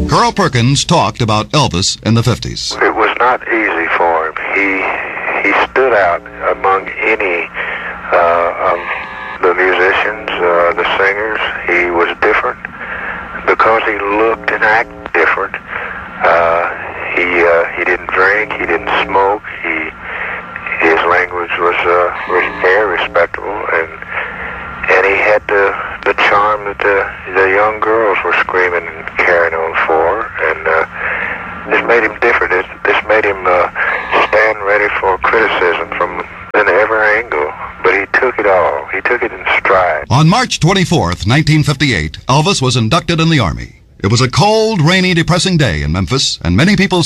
Carl Perkins talked about Elvis in the 50s. It was not easy for him. He stood out among any of the musicians, the singers. He was different because he looked and acted different. He didn't drink. He didn't smoke. His language was very respectable, and he had the charm that the young girls were screaming and carrying on for, and this made him different. This made him stand ready for criticism from every angle, but he took it all. He took it in stride. On March 24th, 1958, Elvis was inducted in the Army. It was a cold, rainy, depressing day in Memphis, and many people